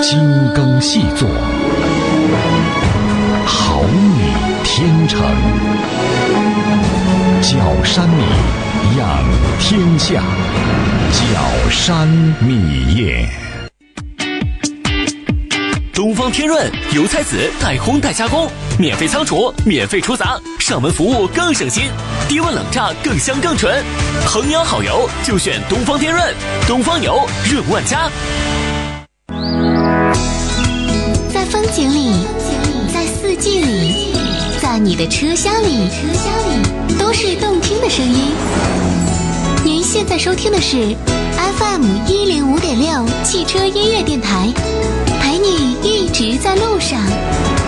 精耕细作，好米天成。角山米养天下，角山米业。 东方天润油菜籽带烘带加工，免费仓储，免费出杂，上门服务更省心，低温冷榨更香更纯。衡阳好油就选东方天润，东方油润万家。 在风景里，在四季里，在你的车厢里，都是动听的声音。您现在收听的是 FM105.6汽车音乐电台，陪你一直在路上。